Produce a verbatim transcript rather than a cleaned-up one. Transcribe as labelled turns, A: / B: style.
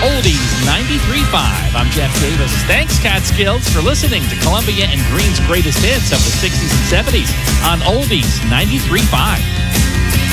A: Oldies ninety-three point five. I'm Jeff Davis. Thanks, Catskills, for listening to Columbia and Green's greatest hits of the sixties and seventies on Oldies ninety-three point five.